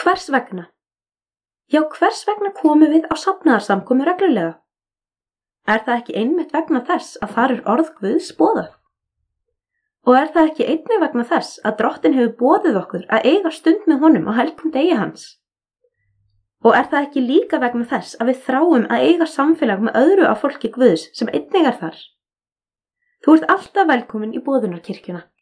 Hvers vegna? Já, hvers vegna komum við á safnaðarsamkomu reglulega? Er það ekki einmitt vegna þess að þar orð Guðs boðað? Og er það ekki einnig vegna þess að Drottinn hefur boðið okkur að eiga stund með honum á helgum degi hans? Og er það ekki líka vegna þess að við þráum að eiga samfélag með öðru af fólki Guðs sem einnig þar? Þú ert alltaf velkomin í boðunarkirkjuna.